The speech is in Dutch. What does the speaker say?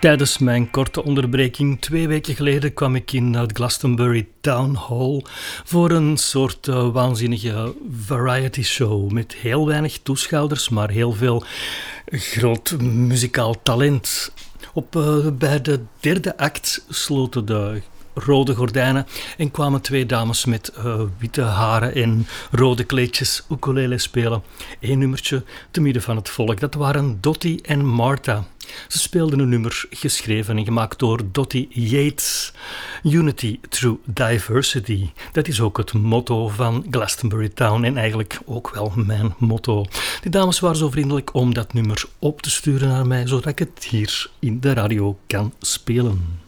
Tijdens mijn korte onderbreking 2 weken geleden kwam ik in het Glastonbury Town Hall voor een soort waanzinnige variety show met heel weinig toeschouwers, maar heel veel groot muzikaal talent. Bij de derde act sloten de rode gordijnen en kwamen 2 dames met witte haren en rode kleedjes ukulele spelen. 1 nummertje te midden van het volk. Dat waren Dottie en Martha. Ze speelden een nummer geschreven en gemaakt door Dottie Yates. Unity through Diversity. Dat is ook het motto van Glastonbury Town en eigenlijk ook wel mijn motto. Die dames waren zo vriendelijk om dat nummer op te sturen naar mij, zodat ik het hier in de radio kan spelen.